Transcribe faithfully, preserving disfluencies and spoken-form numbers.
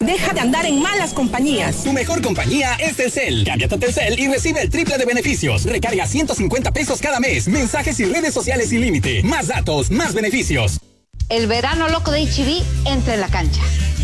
Deja de andar en malas compañías. Tu mejor compañía es Telcel. Cámbiate a Telcel y recibe el triple de beneficios. Recarga ciento cincuenta pesos cada mes. Mensajes y redes sociales sin límite. Más datos, más beneficios. El verano loco de H E B entra en la cancha.